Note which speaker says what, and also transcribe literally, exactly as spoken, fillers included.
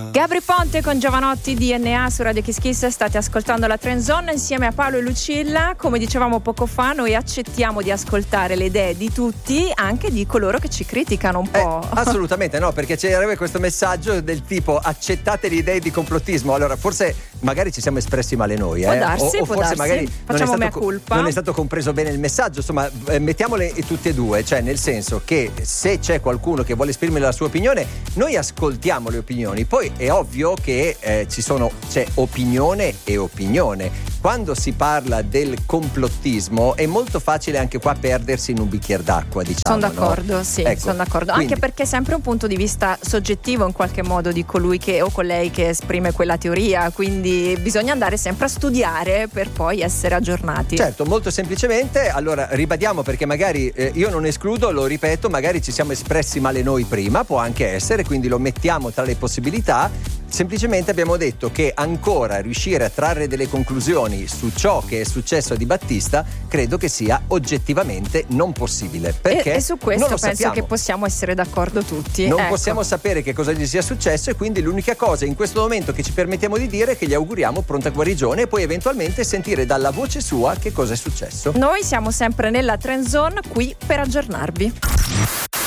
Speaker 1: Gabri Ponte con Giovanotti, D N A su Radio Kiss Kiss. State ascoltando la Trend Zone insieme a Paolo e Lucilla. Come dicevamo poco fa, noi accettiamo di ascoltare le idee di tutti, anche di coloro che ci criticano un po'.
Speaker 2: Eh, assolutamente no, perché c'era questo messaggio del tipo accettate le idee di complottismo. Allora forse magari ci siamo espressi male noi, eh?
Speaker 1: Può darsi,
Speaker 2: o, o
Speaker 1: può
Speaker 2: forse
Speaker 1: darsi.
Speaker 2: magari
Speaker 1: Facciamo
Speaker 2: non è,
Speaker 1: mea
Speaker 2: stato,
Speaker 1: culpa.
Speaker 2: non è stato compreso bene il messaggio. Insomma, eh, mettiamole tutte e due, cioè nel senso che se c'è qualcuno che vuole esprimere la sua opinione, noi ascoltiamo le opinioni. Poi è ovvio che eh, ci sono c'è opinione e opinione. Quando si parla del complottismo è molto facile anche qua perdersi in un bicchiere d'acqua, diciamo.
Speaker 1: Sono d'accordo,
Speaker 2: no?
Speaker 1: sì,
Speaker 2: Ecco,
Speaker 1: sono d'accordo.
Speaker 2: quindi,
Speaker 1: anche perché è sempre un punto di vista soggettivo in qualche modo di colui che o colei che esprime quella teoria, quindi bisogna andare sempre a studiare per poi essere aggiornati.
Speaker 2: Certo, molto semplicemente, allora ribadiamo, perché magari eh, io non escludo, lo ripeto, magari ci siamo espressi male noi prima, può anche essere, quindi lo mettiamo tra le possibilità. Semplicemente abbiamo detto che ancora riuscire a trarre delle conclusioni su ciò che è successo a Di Battista credo che sia oggettivamente non possibile, perché
Speaker 1: e, e su questo
Speaker 2: non lo
Speaker 1: penso
Speaker 2: sappiamo.
Speaker 1: che possiamo essere d'accordo tutti.
Speaker 2: Non
Speaker 1: ecco.
Speaker 2: possiamo sapere che cosa gli sia successo, e quindi l'unica cosa in questo momento che ci permettiamo di dire è che gli auguriamo pronta guarigione e poi eventualmente sentire dalla voce sua che cosa è successo.
Speaker 1: Noi siamo sempre nella Trend Zone, qui per aggiornarvi.